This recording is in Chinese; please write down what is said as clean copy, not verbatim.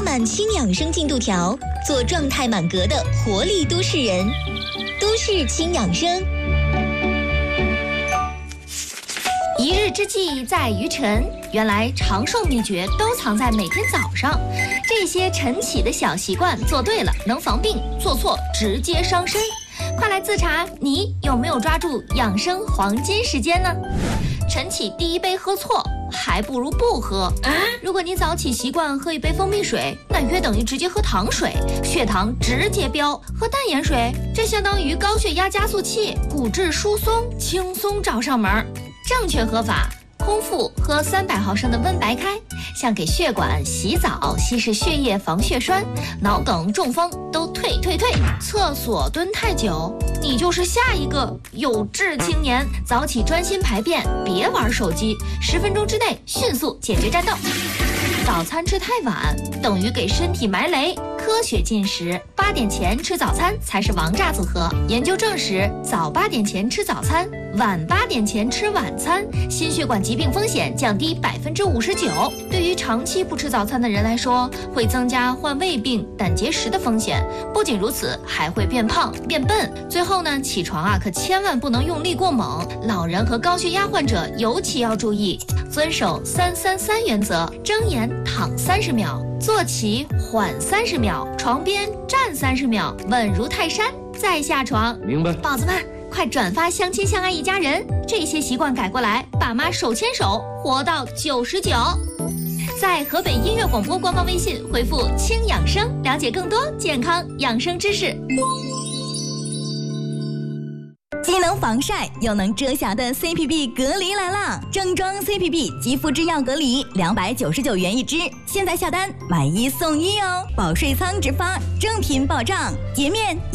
满轻养生进度条，做状态满格的活力都市人。都市轻养生。 一日之计在于晨，原来长寿秘诀都藏在每天早上。这些晨起的小习惯做对了能防病，做错直接伤身。快来自查，你有没有抓住养生黄金时间呢？晨起第一杯喝错，还不如不喝。如果你早起习惯喝一杯蜂蜜水，那约等于直接喝糖水，血糖直接飙；喝淡盐水，这相当于高血压加速器，骨质疏松轻松找上门。正确喝法：空腹喝300毫升的温白开，像给血管洗澡，稀释血液防血栓，脑梗中风都退。厕所蹲太久，你就是下一个有志青年。早起专心排便，别玩手机，10分钟之内迅速解决战斗。早餐吃太晚等于给身体埋雷，科学进食，8点前吃早餐才是王炸组合。研究证实，早8点前吃早餐，晚8点前吃晚餐，心血管疾病风险降低59%。对于长期不吃早餐的人来说，会增加患胃病、胆结石的风险。不仅如此，还会变胖、变笨。最后呢，起床可千万不能用力过猛，老人和高血压患者尤其要注意，遵守333原则：睁眼躺30秒，坐起缓30秒，床边站30秒，稳如泰山，再下床。 明白。 宝子们，快转发相亲相爱一家人，这些习惯改过来，爸妈手牵手活到99。在河北音乐广播官方微信回复轻养生，了解更多健康养生知识。 既能防晒又能遮瑕的 CPB 隔离来啦！正装 CPB 肌肤之钥隔离299元一支，现在下单买1送1哦！保税仓直发，正品保障，洁面